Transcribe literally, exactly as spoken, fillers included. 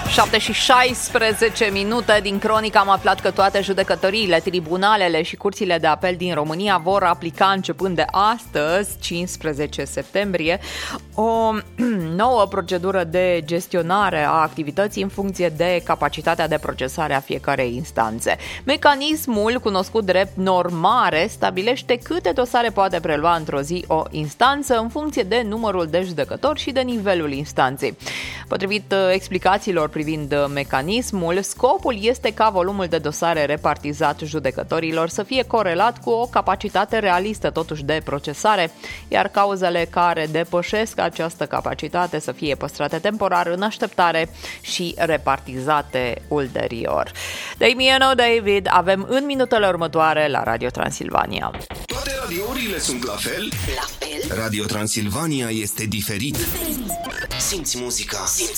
șapte și șaisprezece minute din cronică am aflat că toate judecătoriile, tribunalele și curțile de apel din România vor aplica începând de astăzi, cincisprezece septembrie, o nouă procedură de gestionare a activității în funcție de capacitatea de procesare a fiecarei instanțe. Mecanismul, cunoscut drept normare, stabilește câte dosare poate prelua într-o zi o instanță în funcție de numărul de judecători și de nivelul instanței. Potrivit explicațiilor privind mecanismul, scopul este ca volumul de dosare repartizat judecătorilor să fie corelat cu o capacitate realistă totuși de procesare, iar cauzele care depășesc această capacitate să fie păstrate temporar în așteptare și repartizate ulterior. Damien O'David avem în minutele următoare la Radio Transilvania. Toate radiourile sunt la fel? La fel? Radio Transilvania este diferit. Simți muzica. Simți